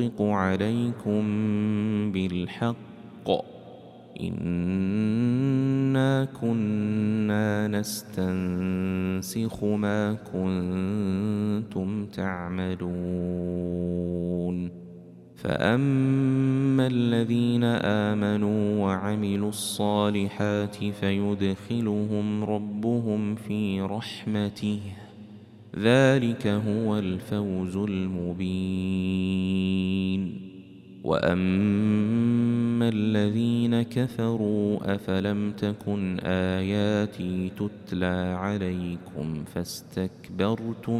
عليكم بالحق إنا كنا نستنسخ ما كنتم تعملون فأما الذين آمنوا وعملوا الصالحات فيدخلهم ربهم في رحمته ذلك هو الفوز المبين وأما الذين كفروا أفلم تكن آياتي تتلى عليكم فاستكبرتم